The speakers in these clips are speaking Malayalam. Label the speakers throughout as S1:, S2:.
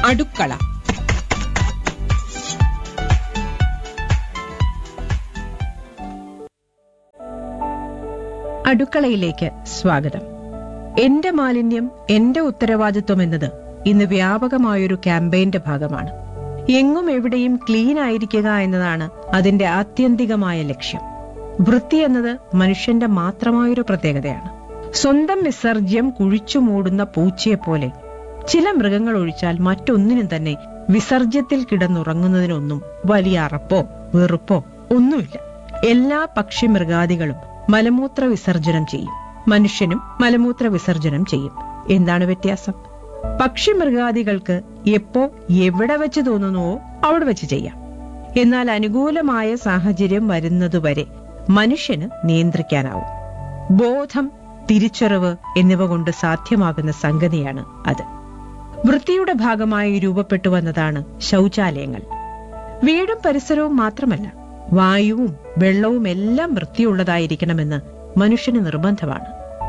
S1: അടുക്കള. അടുക്കളയിലേക്ക് സ്വാഗതം. എന്റെ മാലിന്യം എന്റെ ഉത്തരവാദിത്വം എന്നത് ഇന്ന് വ്യാപകമായൊരു ക്യാമ്പയിന്റെ ഭാഗമാണ്. എങ്ങും എവിടെയും ക്ലീൻ ആയിരിക്കുക എന്നതാണ് അതിന്റെ ആത്യന്തികമായ ലക്ഷ്യം. വൃത്തി എന്നത് മനുഷ്യന്റെ മാത്രമായൊരു പ്രത്യേകതയാണ്. സ്വന്തം വിസർജ്യം കുഴിച്ചു മൂടുന്ന പൂച്ചയെപ്പോലെ ചില മൃഗങ്ങൾ ഒഴിച്ചാൽ മറ്റൊന്നിനും തന്നെ വിസർജ്യത്തിൽ കിടന്നുറങ്ങുന്നതിനൊന്നും വലിയ അറപ്പോ വെറുപ്പോ ഒന്നുമില്ല. എല്ലാ പക്ഷി മൃഗാദികളും മലമൂത്ര വിസർജനം ചെയ്യും. മനുഷ്യനും മലമൂത്ര വിസർജനം ചെയ്യും. എന്താണ് വ്യത്യാസം? പക്ഷി മൃഗാദികൾക്ക് എപ്പോ എവിടെ വെച്ച് തോന്നുന്നുവോ അവിടെ വെച്ച് ചെയ്യാം. എന്നാൽ അനുകൂലമായ സാഹചര്യം വരുന്നതുവരെ മനുഷ്യന് നിയന്ത്രിക്കാനാവും. ബോധം, തിരിച്ചറിവ് എന്നിവ കൊണ്ട് സാധ്യമാകുന്ന സംഗതിയാണ് അത്. വൃത്തിയുടെ ഭാഗമായി രൂപപ്പെട്ടു വന്നതാണ് ശൗചാലയങ്ങൾ. വീടും പരിസരവും മാത്രമല്ല, വായുവും വെള്ളവും എല്ലാം വൃത്തിയുള്ളതായിരിക്കണമെന്ന് മനുഷ്യന് നിർബന്ധമാണ്.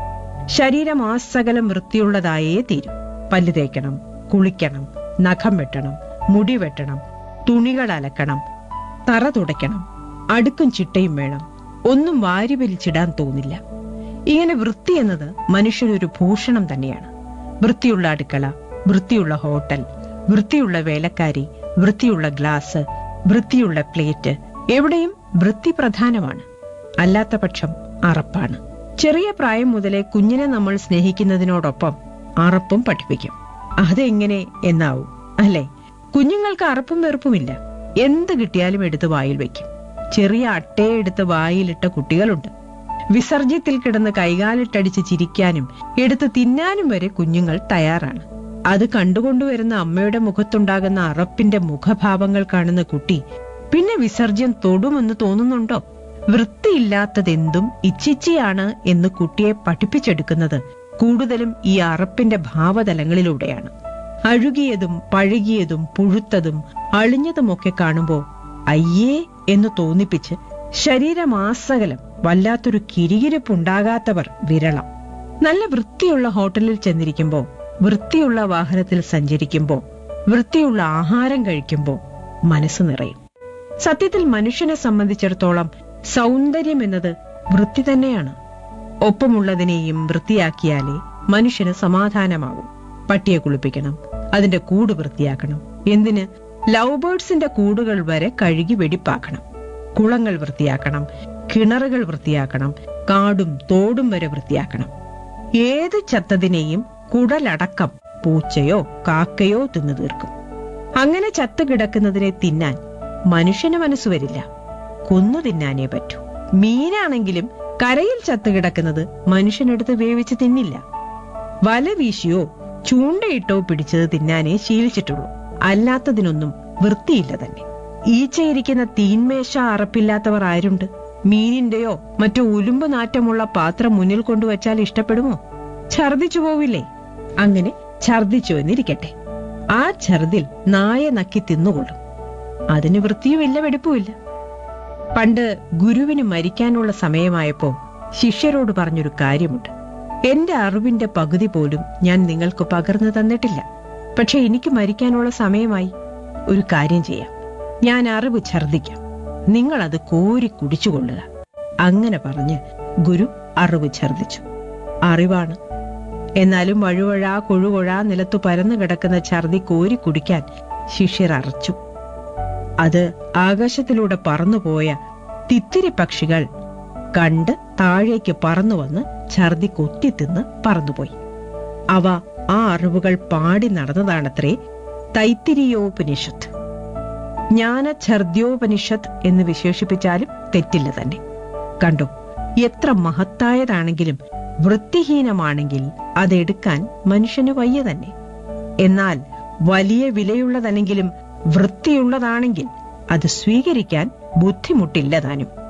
S1: ശരീരം ആസകലം വൃത്തിയുള്ളതായേ തീരും. പല്ല് തേക്കണം, കുളിക്കണം, നഖം വെട്ടണം, മുടി വെട്ടണം, തുണികൾ അലക്കണം, തറ തുടയ്ക്കണം, അടുക്കും ചിട്ടയും വേണം. ഒന്നും വാരി വലിച്ചിടാൻ തോന്നില്ല. ഇങ്ങനെ വൃത്തി എന്നത് മനുഷ്യനൊരു ഭൂഷണം തന്നെയാണ്. വൃത്തിയുള്ള അടുക്കള, വൃത്തിയുള്ള ഹോട്ടൽ, വൃത്തിയുള്ള വേലക്കാരി, വൃത്തിയുള്ള ഗ്ലാസ്, വൃത്തിയുള്ള പ്ലേറ്റ്, എവിടെയും വൃത്തി പ്രധാനമാണ്. അല്ലാത്ത പക്ഷം അറപ്പാണ്. ചെറിയ പ്രായം മുതലേ കുഞ്ഞിനെ നമ്മൾ സ്നേഹിക്കുന്നതിനോടൊപ്പം അറപ്പും പഠിപ്പിക്കും. അതെങ്ങനെ എന്നാവും അല്ലെ? കുഞ്ഞുങ്ങൾക്ക് അറപ്പും വെറുപ്പുമില്ല. എന്ത് കിട്ടിയാലും എടുത്ത് വായിൽ വെക്കും. ചെറിയ അട്ടയെ എടുത്ത് വായിലിട്ട കുട്ടികളുണ്ട്. വിസർജ്യത്തിൽ കിടന്ന് കൈകാലിട്ടടിച്ച് ചിരിക്കാനും എടുത്ത് തിന്നാനും വരെ കുഞ്ഞുങ്ങൾ തയ്യാറാണ്. അത് കണ്ടുകൊണ്ടുവരുന്ന അമ്മയുടെ മുഖത്തുണ്ടാകുന്ന അറപ്പിന്റെ മുഖഭാവങ്ങൾ കാണുന്ന കുട്ടി പിന്നെ വിസർജ്യം തൊടുമെന്ന് തോന്നുന്നുണ്ടോ? വൃത്തിയില്ലാത്തതെന്തും ഇച്ചിച്ചിയാണ് എന്ന് കുട്ടിയെ പഠിപ്പിച്ചെടുക്കുന്നത് കൂടുതലും ഈ അറപ്പിന്റെ ഭാവതലങ്ങളിലൂടെയാണ്. അഴുകിയതും പഴകിയതും പുഴുത്തതും അളിഞ്ഞതുമൊക്കെ കാണുമ്പോ അയ്യേ എന്ന് തോന്നിപ്പിച്ച് ശരീരമാസകലം വല്ലാത്തൊരു കിരികിരിപ്പുണ്ടാകാത്തവർ വിരളം. നല്ല വൃത്തിയുള്ള ഹോട്ടലിൽ ചെന്നിരിക്കുമ്പോ, വൃത്തിയുള്ള വാഹനത്തിൽ സഞ്ചരിക്കുമ്പോ, വൃത്തിയുള്ള ആഹാരം കഴിക്കുമ്പോ മനസ്സ് നിറയും. സത്യത്തിൽ മനുഷ്യനെ സംബന്ധിച്ചിടത്തോളം സൗന്ദര്യം എന്നത് വൃത്തി തന്നെയാണ്. ഒപ്പമുള്ളതിനെയും വൃത്തിയാക്കിയാലേ മനുഷ്യന് സമാധാനമാകും. പട്ടിയെ കുളിപ്പിക്കണം, അതിന്റെ കൂട് വൃത്തിയാക്കണം. എന്തിന്? ലവ് ബേർഡ്സിന്റെ കൂടുകൾ വരെ കഴുകി വെടിപ്പാക്കണം. കുളങ്ങൾ വൃത്തിയാക്കണം, കിണറുകൾ വൃത്തിയാക്കണം, കാടും തോടും വരെ വൃത്തിയാക്കണം. ഏത് ചത്തതിനെയും കുടലടക്കം പൂച്ചയോ കാക്കയോ തിന്നു തീർക്കും. അങ്ങനെ ചത്തു കിടക്കുന്നതിനെ തിന്നാൻ മനുഷ്യന് മനസ്സ് വരില്ല. കൊന്നു തിന്നാനേ പറ്റൂ. മീനാണെങ്കിലും കരയിൽ ചത്തുകിടക്കുന്നത് മനുഷ്യനെടുത്ത് വേവിച്ച് തിന്നില്ല. വല വീശിയോ ചൂണ്ടയിട്ടോ പിടിച്ചത് തിന്നാനേ ശീലിച്ചിട്ടുള്ളൂ. അല്ലാത്തതിനൊന്നും വൃത്തിയില്ല തന്നെ. ഈച്ചയിരിക്കുന്ന തീന്മേശ അറപ്പില്ലാത്തവർ ആരുണ്ട്? മീനിന്റെയോ മറ്റോ ഉലുമ്പ് നാറ്റമുള്ള പാത്രം മുന്നിൽ കൊണ്ടുവച്ചാൽ ഇഷ്ടപ്പെടുമോ? ഛർദിച്ചു പോവില്ലേ? അങ്ങനെ ഛർദിച്ചു എന്നിരിക്കട്ടെ, ആ ഛർദിൽ നായ നക്കി തിന്നുകൊള്ളും. അതിന് വൃത്തിയുമില്ല, വെടിപ്പുമില്ല. പണ്ട് ഗുരുവിന് മരിക്കാനുള്ള സമയമായപ്പോ ശിഷ്യരോട് പറഞ്ഞൊരു കാര്യമുണ്ട്. എന്റെ അറിവിന്റെ പകുതി പോലും ഞാൻ നിങ്ങൾക്ക് പകർന്നു തന്നിട്ടില്ല. പക്ഷെ എനിക്ക് മരിക്കാനുള്ള സമയമായി. ഒരു കാര്യം ചെയ്യാം, ഞാൻ അറിവ് ഛർദിക്കാം, നിങ്ങളത് കോരി കുടിച്ചുകൊള്ളുക. അങ്ങനെ പറഞ്ഞ് ഗുരു അറിവ് ഛർദിച്ചു. അറിവാണ്. എന്നാലും വഴുവഴാ കൊഴുകൊഴാ നിലത്തു പരന്നു കിടക്കുന്ന ഛർദി കോരി കുടിക്കാൻ ശിഷ്യർ അറച്ചു. അത് ആകാശത്തിലൂടെ പറന്നുപോയ തിത്തിരി പക്ഷികൾ കണ്ട് താഴേക്ക് പറന്നു വന്ന് ഛർദി കൊത്തിത്തിന്ന് പറന്നുപോയി. അവ ആ അറിവുകൾ പാടി നടന്നതാണത്രേ തൈത്തിരിയോപനിഷത്ത്. ജ്ഞാനഛർദ്യോപനിഷത്ത് എന്ന് വിശേഷിപ്പിച്ചാലും തെറ്റില്ല തന്നെ. കണ്ടോ, എത്ര മഹത്തായതാണെങ്കിലും വൃത്തിഹീനമാണെങ്കിൽ അതെടുക്കാൻ മനുഷ്യന് വയ്യ തന്നെ. എന്നാൽ വലിയ വിലയുള്ളതല്ലെങ്കിലും വൃത്തിയുള്ളതാണെങ്കിൽ അത് സ്വീകരിക്കാൻ ബുദ്ധിമുട്ടില്ല താനും.